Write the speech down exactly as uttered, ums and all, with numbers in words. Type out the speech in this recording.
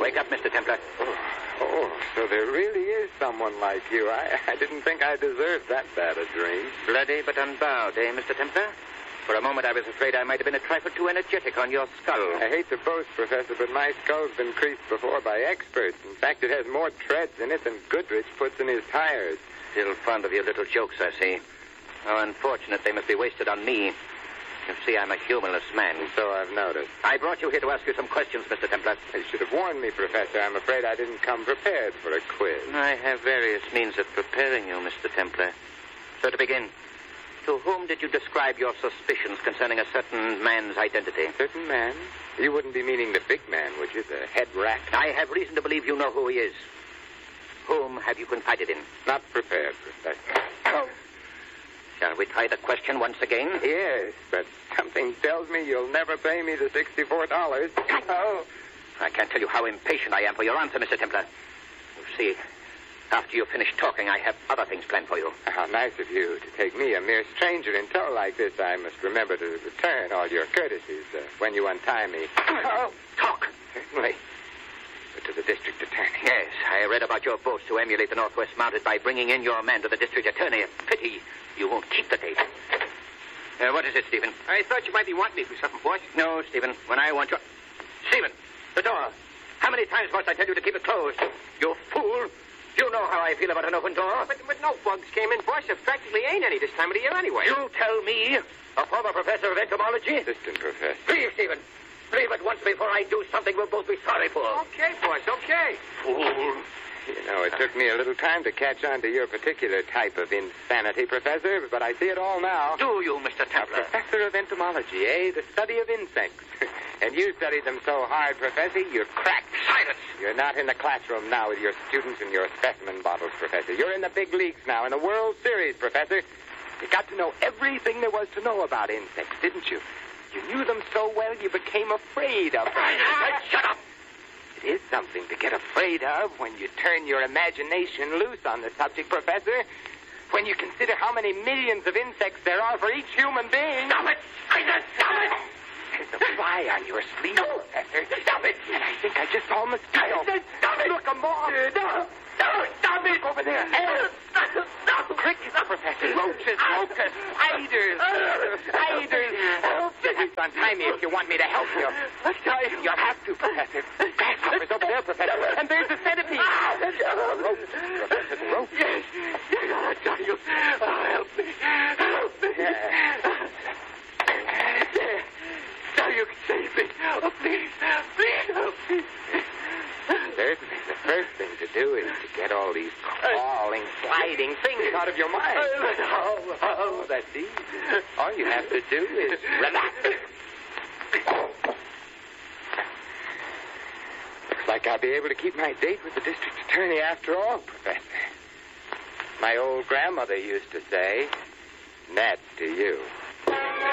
Wake up, Mister Templar. Oh, oh, so there really is someone like you. I, I didn't think I deserved that bad a dream. Bloody but unbowed, eh, Mister Templar? For a moment I was afraid I might have been a trifle too energetic on your skull. I hate to boast, Professor, but my skull's been creased before by experts. In fact, it has more treads in it than Goodrich puts in his tires. Still fond of your little jokes, I see. How unfortunate they must be wasted on me. You see, I'm a humorless man. And so I've noticed. I brought you here to ask you some questions, Mister Templar. You should have warned me, Professor. I'm afraid I didn't come prepared for a quiz. I have various means of preparing you, Mister Templar. So to begin, to whom did you describe your suspicions concerning a certain man's identity? A certain man? You wouldn't be meaning the big man, would you? The head rat? I have reason to believe you know who he is. Whom have you confided in? Not prepared, Professor. Oh. Shall we try the question once again? Yes, but something tells me you'll never pay me the sixty-four dollars. Oh. I can't tell you how impatient I am for your answer, Mister Templar. You see, after you finish talking, I have other things planned for you. How nice of you to take me, a mere stranger, in tow like this. I must remember to return all your courtesies uh, when you untie me. Oh, talk. Certainly. But to the district attorney. Yes, I read about your boast to emulate the Northwest Mounted by bringing in your man to the district attorney. A pity you won't keep the date. Uh, what is it, Stephen? I thought you might be wanting me for something, boss. No, Stephen. When I want you... Stephen, the door. How many times must I tell you to keep it closed? You fool. You know how I feel about an open door. But, but no bugs came in, boss. There practically ain't any this time of the year anyway. You tell me, a former professor of entomology? Assistant professor. Leave, Stephen. Leave at once before I do something we'll both be sorry for. Okay, boss, okay. Fool. You know, it took me a little time to catch on to your particular type of insanity, Professor, but I see it all now. Do you, Mister Templar? Professor of entomology, eh? The study of insects. And you studied them so hard, Professor, you're cracked. Silence! You're not in the classroom now with your students and your specimen bottles, Professor. You're in the big leagues now, in the World Series, Professor. You got to know everything there was to know about insects, didn't you? You knew them so well you became afraid of them. I said, shut up! It is something to get afraid of when you turn your imagination loose on the subject, Professor. When you consider how many millions of insects there are for each human being. Stop it! I said, stop it! There's a fly on your sleeve, No. Professor. Stop it! And I think I just saw a mosquito. I said, stop it! Look, a moth. No! No! Stop it! Look over there. Ants! No! Crickets, Professor. Roaches, locusts, spiders. Spiders. You'll have to untie me if you want me to help you. Untie you. You'll have to, Professor. Grasshoppers over there, Professor. And there's the centipede. The ropes, Professor, the ropes. Yes. Yes, I'll untie you. Oh, help me. Help me. Yeah. There. Now you can save me. Oh, please. Please help me. Certainly, the first thing to do is to get all these crawling, sliding things out of your mind. Oh, Oh, that's easy. All you have to do is relax. Looks like I'll be able to keep my date with the district attorney after all, Professor. My old grandmother used to say, "Nat to you."